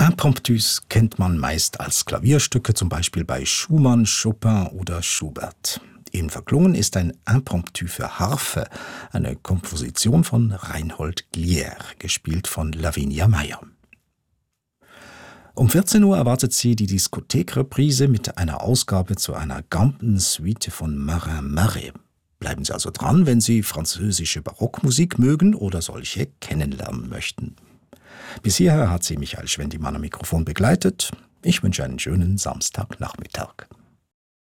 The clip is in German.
Impromptus kennt man meist als Klavierstücke, zum Beispiel bei Schumann, Chopin oder Schubert. Ihnen verklungen ist ein Impromptu für Harfe, eine Komposition von Reinhold Glier, gespielt von Lavinia Meyer. Um 14 Uhr erwartet Sie die Diskothekreprise mit einer Ausgabe zu einer Gampen-Suite von Marin Marais. Bleiben Sie also dran, wenn Sie französische Barockmusik mögen oder solche kennenlernen möchten. Bis hierher hat Sie Michael Schwendimann am Mikrofon begleitet. Ich wünsche einen schönen Samstagnachmittag.